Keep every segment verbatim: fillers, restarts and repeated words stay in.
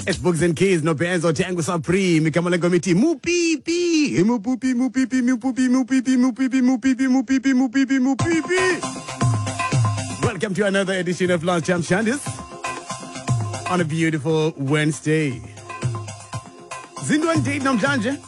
It's Books and Keys, no Benzo, Tango Supreme, Kamala Committee, Mupipi, Mupupi, Mupipi, Mupupi, Mupipi, Mupipi, Mupipi, Mupipi, Mupipi, Mupipi. Welcome to another edition of Lunch Jam Shandis on a beautiful Wednesday. Zindoni date namhlanje?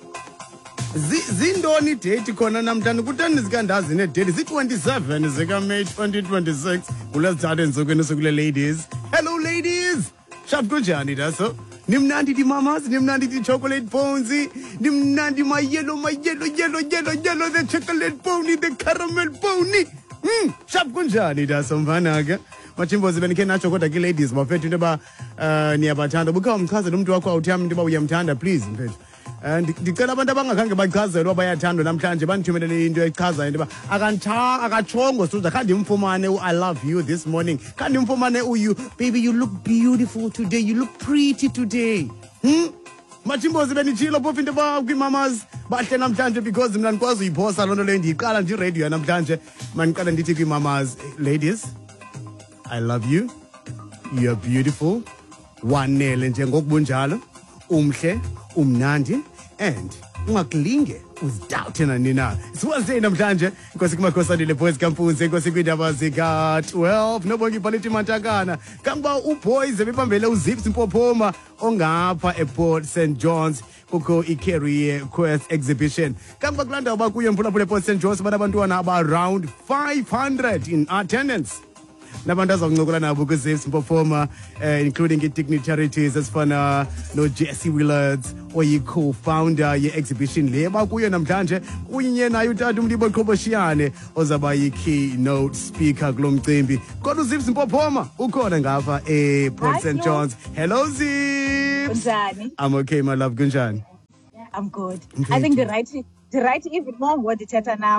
Zindoni date khona namhlanje kutani sikandazi ne date zi twenty-seven zika May twenty twenty-six. Kulezithathe ensukwini sokule ladies. Hello ladies. Shap kunjani daso? Nimnandi di mamas, nimnandi di chocolate pony, nimnandi my yellow, my yellow, yellow, yellow, yellow, the chocolate pony, the caramel pony. Hmm, shap kunjani daso mvanaga. Machimbo zibenike nacho kota ki ladies mafethu into ba niyabathanda buka umchazela umuntu wakho awuthi yami into ba uyamthanda please mfethu. And ndicela abantu abangakhange bachazelwa bayathandwa namhlanje banithumelele into echazayo into ba akancha akachongo suza khandi mfumane I love you this morning khandi mfumane uyu baby you look beautiful today you look pretty today hmm machimbo zibenichilo phofu into ba kwimamas bahle namhlanje because mina nikwazi uyiphosa lonto le ndiyiqala nje radio namhlanje maniqala ndithi kwimamas ladies I love you. You're beautiful. Wanele njengokubunjalo. Umhle, umnandi, and ungakulinge uzidoubt nina. It's Wednesday namhlanje. Inkosi kumakhosana le boys kampunzi inkosi kwindaba zika twelve. Nobongi Paliti Mantakana. Kamba uboys ebebambele uZips Mpophoma ongapha ePort Saint John's kuko i-career quest exhibition. Kamba kulanda abakuye mphulaphula ePort Saint John's banabantwana aba around five hundred in attendance. Nabandaza kuncokola nabo kuZips Mpophoma, uh, including dignitaries esifana no Jesse Willards oyi co-founder ye exhibition le bakuyo namhlanje kunye naye utata umlibo Qhoboshiane ozaba yi keynote speaker kulomcimbi. Kodwa uZips Mpophoma ukhona ngapha e Port Saint John's. Hello Zips. Kunjani? I'm okay my love, kunjani? I'm good. I think the right the right even more what the theater now.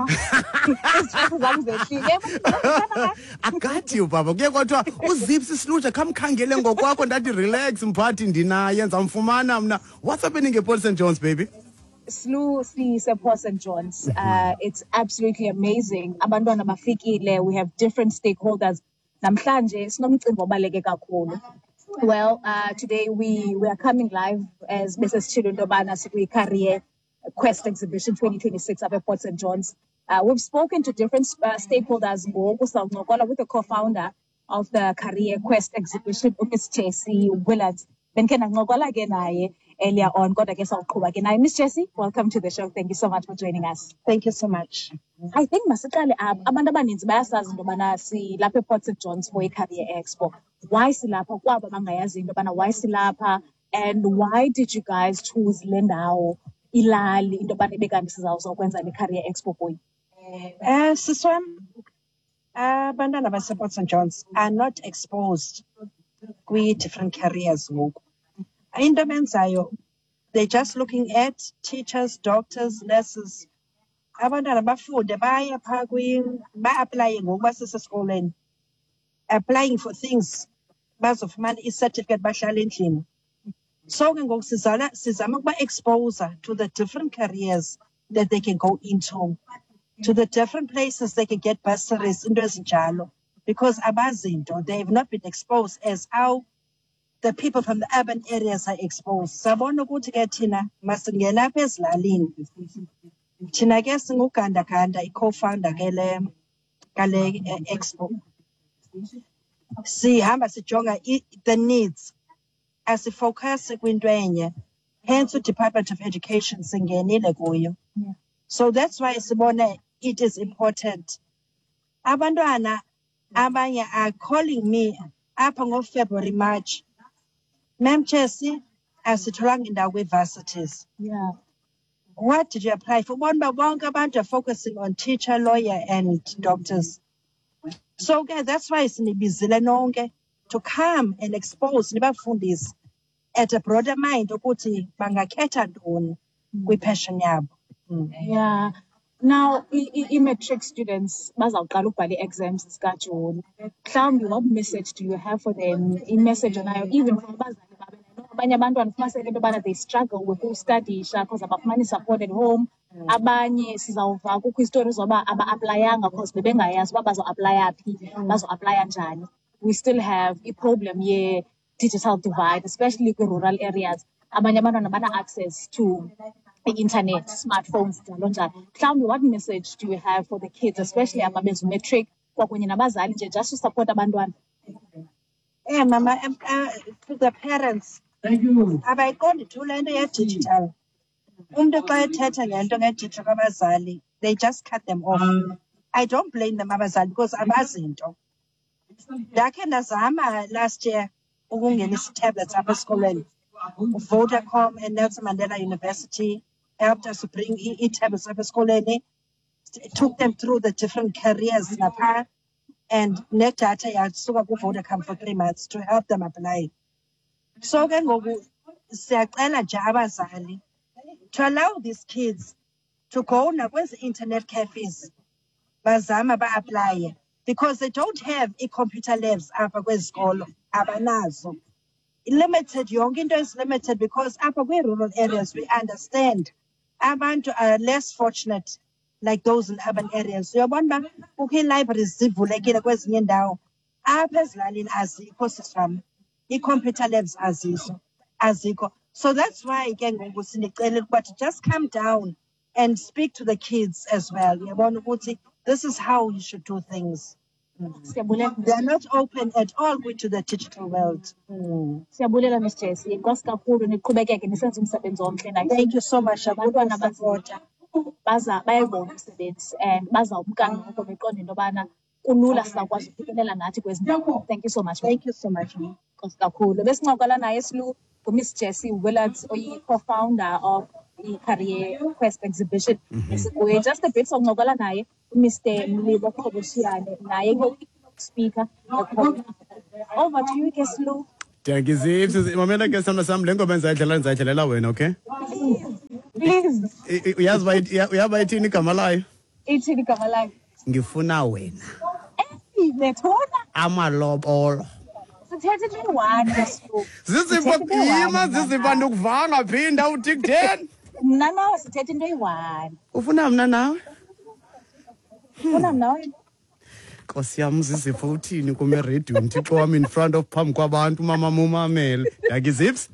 I got you baba. Kuye kodwa uZips Sluja kamkhangele ngokwakho ndathi relax mphathi ndinaye yenza mfumana mna. What's happening at Port Saint John's baby? Slu sees Port Saint John's. Uh, it's absolutely amazing. Abantwana bafikile. We have different stakeholders. Namhlanje sinomcimbi obaleke kakhulu. Well, uh, today we, we are coming live as Missus Chilundobana Sikwi Career Quest Exhibition twenty twenty-six up at Port Saint John's. Uh, we've spoken to different uh, stakeholders with the co-founder of the Career Quest Exhibition, Miss Jesse Willards. Then can I again earlier on? God, I guess I'll come again. Miss Jesse, welcome to the show. Thank you so much for joining us. Thank you so much. I think Masakali Amanda Banin's Bassas in Dobana si Lape Port Saint John's for a career expo. Why Silapa? Why Silapa? And why did you guys choose Lendao? Ilali into banibeka ndisizawuza ukwenza le career expo boy. Eh siswam abantwana base Port Saint John's are not exposed kwi different careers ngoku. Into benzayo they just looking at teachers, doctors, nurses. Abantwana bafunde baya pha kwi ba applying ngoku basesesikoleni. Applying for things bazofumana i-certificate bahlala endlini. So we go to exposure to the different careers that they can go into, to the different places they can get bursaries in Jalo, because abazinto they have not been exposed as how the people from the urban areas are exposed. Sabona go to get Tina Masingela Peslalin. Tina guess Mukanda Kanda, a co-founder Gale Gale Expo. See how much the needs. As a focus kwindwenye, hence the Department of Education singenile kuyo. So that's why Simone, it is important. Abantwana abanye are calling me up on February, March. Ma'am Chelsea, asitholanga indawo universities. Yeah. What did you apply for? One by one, abantu are focusing on teacher, lawyer, and doctors. So okay, that's why it's nibizile nonke to come and expose nibafundisi at a broader mind ukuthi bangakhetha ntoni kwi-passion yabo. Yeah. Now, i-matric students bazawuqala ukubhala i-exams zikaJune. Mhlawumbi what message do you have for them? I-message onayo even for abazali babe abanye abantwana ufumaniseke into yobana they struggle with ukustudisha because abafumani support at home. Abanye sizawuva kukho istory zoba aba-aplayanga because bebengayazi uba bazo-aplaya phi, bazo-aplaya njani. We still have a problem here. digital divide, especially in rural areas. Abanye abantwana bana-access to the internet, smartphones, njalo njalo. Mhlawumbi, what message do you have for the kids, especially ababenza umatric, kwakunye nabazali nje, just to support abantwana? Eh, Mama, um, uh, to the parents, abayiqondi tu le nto ye-digital. Umntu xa ethetha ngento nge-digital abazali, they just cut them off. I don't blame them abazali because abazi nto. Ndakhe ndazama last year ukungenisa tablets apha esikolweni. Vodacom and Nelson Mandela University helped us to bring e- e-tablets apha esikolweni. It took them through the different careers napha, and nedatha yasuka ku-Vodacom for three months to help them apply. So ke ngoku siyacela nje abazali to allow these kids to go nakwezi internet cafes bazama ba-aplaye, because they don't have i-computer labs apha kwezi zikolo, abanazo. Limited, yonke into is limited, because apha kwi-rural areas we understand abantu are less fortunate like those in urban areas. Uyabona uba kukho ii-libraries zivulekile kwezinye indawo, apha ezilalini azikho sisam, ii-computer labs azizo, azikho. So that's why ke ngoku sinicelela ukuba to just come down and speak to the kids as well. Uyabona ukuthi this is how you should do things. Siyabulela, They are not open at all to the digital world. Mm. siyabulela Miss Jessie. Inkosi kakhulu, niqhubekeke nisenze umsebenzi omhle na. Thank you so much. Abantwana Abantwana basipota. baza bayayibona umsebenzi and bazawumka ngoko beqonda into yobana kulula sizawukwazi ukufikelela nathi kwezi ndawo. Thank you so much. Thank you so much. Inkosi kakhulu. Besincokola naye Silu nguMiss Jessie Willard, oyi-co-founder of i-Career Quest Exhibition. We're just a bit sokuncokola naye uMister Mlibo Qhoboshiane, naye speaker. Over to you, Keslu. Thank you, Zips. Mamela ke samla sam le ngoba ndizayidlala ndizayidlalela wena, okay? Please. I- i- Uyazi bayithi uyazi bayithini igama layo? Ithini igama lakhe? Ngifuna wena. Eh, nethona. Amalobolo. Sithethe into eyi-one, Keslu. Zizipho Sithethe into eyi-one, yima zizipho ndikuvanga phinda uthi ten. Mna nawe sithethe into eyi-one. Ufuna mna nawe? Ufuna nawe? Nkosi yam zizipho uthini kume radio mthixo wami in front of phambi kwabantu mama mumamele. Thank you, Zips.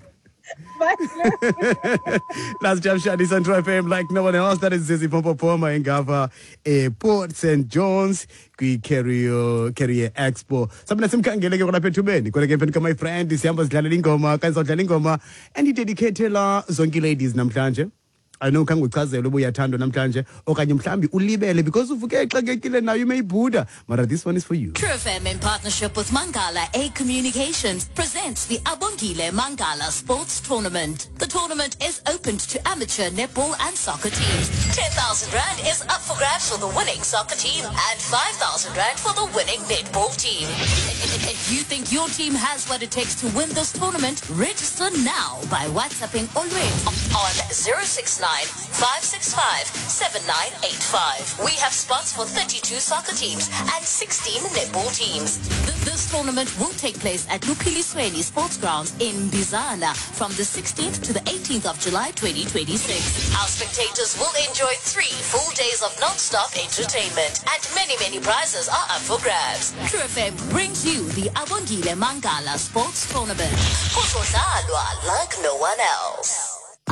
Last time Shadi Central F M like no one else. That is Zizi Pompo Poma in Gava, eh, Port Saint John's, Qui Career Career Expo. Something simkangele ke kona phethubeni. Kona ke phethika my friend isihamba sidlalela ingoma, kanisa udlala ingoma and idedicate la zonke ladies namhlanje. I know khange uchazele ubuyathandwa namhlanje okanye mhlambi ulibele because uvuke exakekile nayo imeyibhuda. Mara this one is for you. True F M in partnership with Mangala A Communications presents the Abongile Mangala Sports Tournament. The tournament is open to amateur netball and soccer teams. ten thousand rand is up for grabs for the winning soccer team and five thousand rand for the winning netball team. If you think your team has what it takes to win this tournament, register now by WhatsApping Olwet on zero six nine five six five seven nine eight five. We have spots for thirty-two soccer teams and sixteen netball teams. Th- This tournament will take place at Lupilisweni Sports Grounds in Bizana from the sixteenth to the eighteenth of July twenty twenty-six. Our spectators will enjoy three full days of non-stop entertainment and many, many prizes are up for grabs. True F M brings you the Abongile Mangala Sports Tournament. Kuzodlalwa like no one else.